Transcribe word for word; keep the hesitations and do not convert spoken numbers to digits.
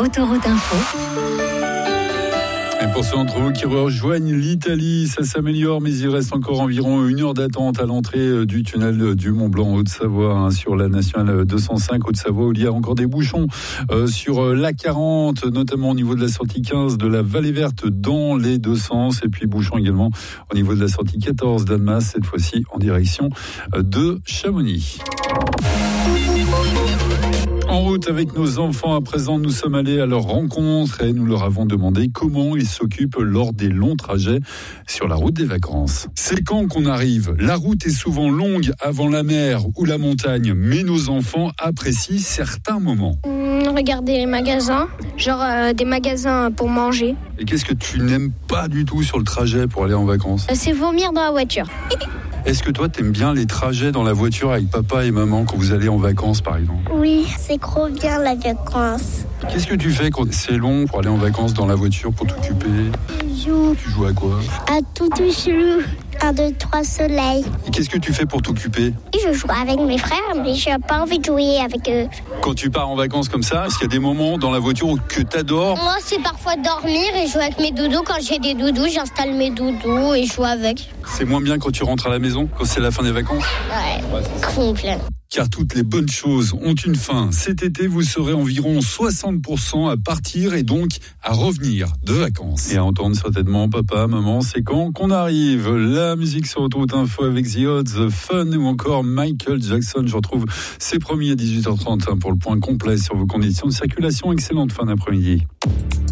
Autoroute Info. Et pour ceux d'entre vous qui rejoignent l'Italie, ça s'améliore, mais il reste encore environ une heure d'attente à l'entrée du tunnel du Mont-Blanc Haute-Savoie, hein, sur la nationale deux cent cinq Haute-Savoie, où il y a encore des bouchons euh, sur l'A quarante, notamment au niveau de la sortie quinze de la Vallée Verte dans les deux sens, et puis bouchons également au niveau de la sortie quatorze d'Annemasse, cette fois-ci en direction de Chamonix. En route avec nos enfants, à présent, nous sommes allés à leur rencontre et nous leur avons demandé comment ils s'occupent lors des longs trajets sur la route des vacances. C'est quand qu'on arrive. La route est souvent longue avant la mer ou la montagne, mais nos enfants apprécient certains moments. Mmh, regarder les magasins, genre euh, des magasins pour manger. Et qu'est-ce que tu n'aimes pas du tout sur le trajet pour aller en vacances ? euh, C'est vomir dans la voiture. Est-ce que toi, t'aimes bien les trajets dans la voiture avec papa et maman quand vous allez en vacances, par exemple ? Oui, c'est trop bien la vacances. Qu'est-ce que tu fais quand c'est long pour aller en vacances dans la voiture pour t'occuper ? Je joue. Tu joues à quoi ? À tout chelou. Un, deux, trois soleils. Et qu'est-ce que tu fais pour t'occuper ? Je joue avec mes frères, mais j'ai pas envie de jouer avec eux. Quand tu pars en vacances comme ça, est-ce qu'il y a des moments dans la voiture que t'adores ? Moi, c'est parfois dormir et jouer avec mes doudous. Quand j'ai des doudous, j'installe mes doudous et je joue avec. C'est moins bien quand tu rentres à la maison, quand c'est la fin des vacances ? Ouais, ouais complet. Car toutes les bonnes choses ont une fin. Cet été, vous serez environ soixante pour cent à partir et donc à revenir de vacances. Et à entendre certainement papa, maman, c'est quand qu'on arrive. La musique sur Autoroute Info avec The Odds, Fun ou encore Michael Jackson. Je retrouve ses premiers à dix-huit heures trente pour le point complet sur vos conditions de circulation. Excellente fin d'après-midi.